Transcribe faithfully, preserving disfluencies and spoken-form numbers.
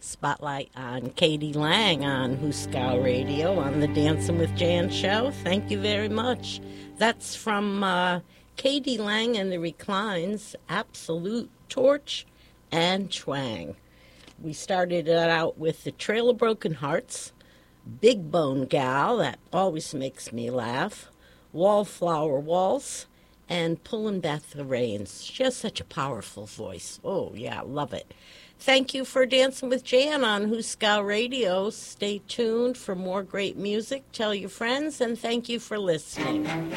Spotlight on Katie Lang on Huskow Radio on the Dancing with Jan show. Thank you very much. That's from uh, Katie Lang and the Reclines, Absolute Torch and Twang. We started it out with the Trail of Broken Hearts, Big Bone Gal, that always makes me laugh, Wallflower Waltz, and Pullin' Back the Reins. She has such a powerful voice. Oh, yeah, love it. Thank you for Dancing with Jan on Huskow Radio. Stay tuned for more great music. Tell your friends, and thank you for listening.